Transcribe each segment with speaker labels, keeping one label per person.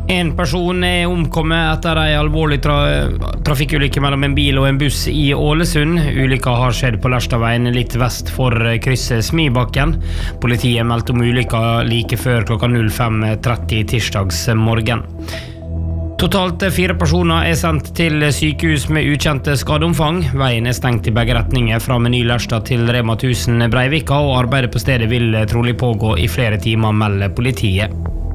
Speaker 1: En person omkommet etter en alvorlig trafikkulykke mellom en bil og en buss i Ålesund. Ulykka har skjedd på Lerstadveien litt vest for krysset Smibakken. Politiet meldte om ulykka like før klokka 05:30 tirsdags morgen. Totalt 4 personer sendt til sykehus med ukjente skadeomfang. Veien stengt i begge retninger fra Meny Lerstad til Rema 1000 Breivika, og arbeidet på stedet vil trolig pågå i flere timer, melder politiet.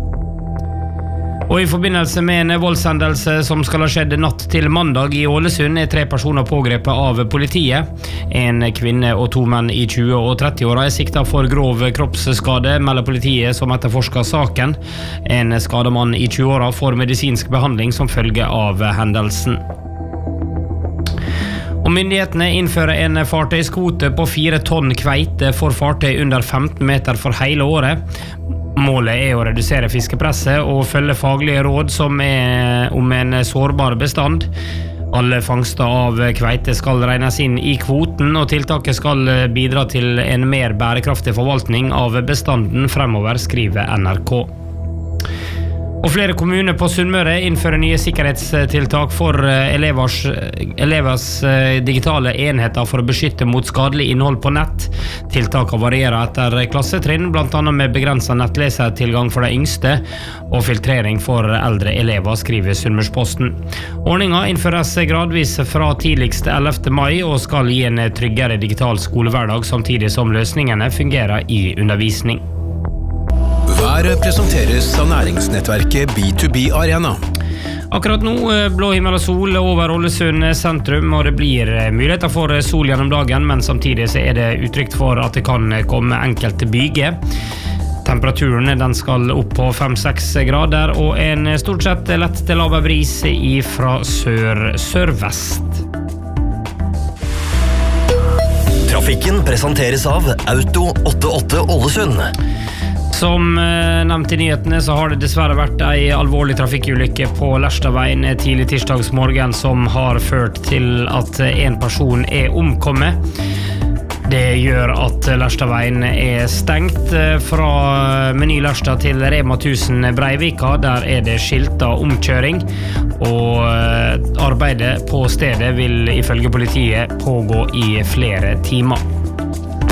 Speaker 1: Og i forbindelse med en voldshendelse som skal ha skjedd natt til mandag i Ålesund 3 personer pågrepet av politiet. En kvinne og 2 menn i 20- og 30-åra siktet for grov kroppsskade, melder politiet som etterforsker saken. En skademann i 20-åra får medisinsk behandling som følge av hendelsen. Og myndighetene innfører en fartøyskvote på 4 tonn kveite for fartøy under 15 meter for hele året. Målet å redusere fiskepresset og følge faglige råd som om en sårbar bestand. Alle fangster av kveite skal regnes inn i kvoten, og tiltaket skal bidra til en mer bærekraftig forvaltning av bestanden fremover, skriver NRK. Og flere kommuner på Sunnmøre innfører nye sikkerhetstiltak for elevers digitale enheter for å beskytte mot skadelig innhold på nett. Tiltakene varierer etter klassetrinn, blant annet med begrenset nettlesertilgang for de yngste og filtrering for eldre elever, skriver Sunnmørsposten. Ordningen innføres gradvis fra tidligst 11. mai og skal gi en tryggere digital skolehverdag, samtidig som løsningene fungerer i undervisning.
Speaker 2: Været presenteres av næringsnettverket B2B Arena.
Speaker 1: Akkurat nå blå himmel og sol over Ålesund sentrum, og det blir muligheter for sol gjennom dagen, men samtidig så det utrygt for at det kan komme enkelte byger. Temperaturen den skal opp på 5-6 grader, og en stort sett lett til laber bris fra sør-sørvest.
Speaker 3: Trafikken presenteres av Auto 88 Ålesund.
Speaker 1: Som nevnt i nyhetene så har det dessverre vært en alvorlig trafikkulykke på Lerstadveien tidlig tirsdags morgen som har ført til at en person omkommet. Det gjør at Lerstadveien stengt fra Meny Lerstad til Rema 1000 Breivika. Der det skiltet omkjøring, og arbeidet på stedet vil ifølge politiet pågå i flere timer.